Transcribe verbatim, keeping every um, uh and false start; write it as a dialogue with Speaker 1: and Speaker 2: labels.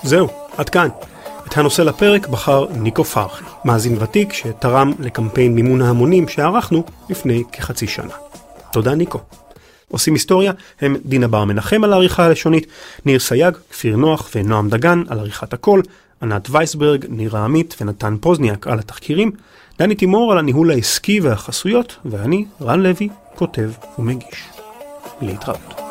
Speaker 1: זהו, עד כאן. את הנושא לפרק בחר ניקו פרחי, מאזין ותיק שתרם לקמפיין מימון ההמונים שערכנו לפני כחצי שנה. תודה ניקו. עושים היסטוריה הם דינה בר מנחם על העריכה הלשונית, ניר סייג, כפיר נוח ונועם דגן על עריכת הקול, ענת וייסברג, נירה עמית ונתן פוזניאק על התחקירים, דני תימור על הניהול העסקי והחסויות, ואני, רן לוי, כותב ומגיש. להתראות.